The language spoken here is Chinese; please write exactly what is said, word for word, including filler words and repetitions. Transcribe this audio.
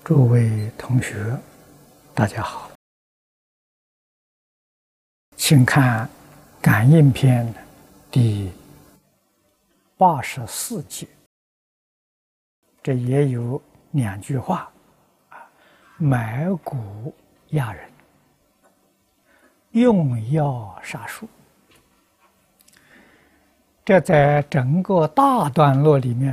诸位同学，大家好，请看《感应篇》第八十四节，这也有两句话啊：买谷压人，用药杀树。这在整个大段落里面